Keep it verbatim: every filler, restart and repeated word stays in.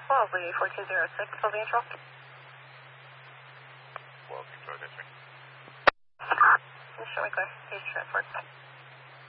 Wellesley four two zero six, Sylvia Control. Wellesley Control, that's right. Showing clear. Stage transport.